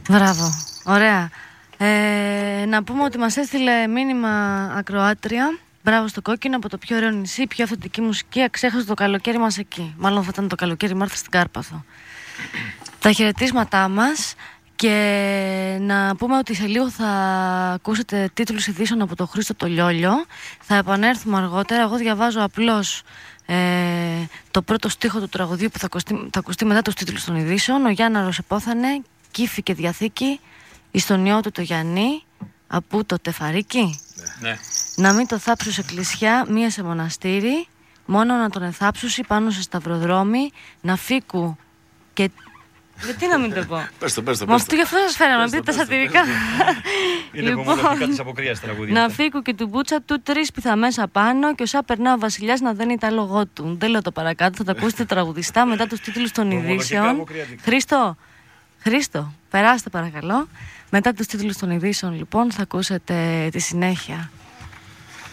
Μπράβο, ωραία. Να πούμε ότι μας έστειλε μήνυμα ακροάτρια. Μπράβο στο Κόκκινο, από το πιο ωραίο νησί, πιο αυθεντική μουσική, αξέχαστο το καλοκαίρι μας εκεί. Μάλλον θα ήταν το καλοκαίρι Μάρθα στην Κάρπαθο. Τα χαιρετίσματά μας. Και να πούμε ότι σε λίγο θα ακούσετε τίτλους ειδήσεων από τον Χρήστο το Λιόλιο. Θα επανέλθουμε αργότερα. Εγώ διαβάζω απλώς το πρώτο στίχο του τραγουδίου που θα ακουστεί μετά τους τίτλους των ειδήσεων. Ο Γιάνναρος επόθανε, κύφη και διαθήκη, εις τον ιό του το Γιάννη, απού το τεφαρίκι. Ναι. Να μην το θάψου σε εκκλησιά, μία σε μοναστήρι, μόνο να τον εθάψουσι πάνω σε σταυροδρόμι, να φύκου και... Γιατί να μην το πω. Πες το. Μα αυτό γι' αυτό σας φέραμε, να πείτε τα σατυρικά. Είναι υπομονωτικά της αποκρίας τραγούδια. Να φύγω και του μπούτσα του 3 πιθαμέσα πάνω και όσα περνά ο βασιλιάς να δένει τα λόγω του. Δεν λέω το παρακάτω, θα τα ακούσετε τραγουδιστά μετά τους τίτλους των ειδήσεων. Χρήστο, περάστε παρακαλώ. Μετά τους τίτλους των ειδήσεων λοιπόν θα ακούσετε τη συνέχεια.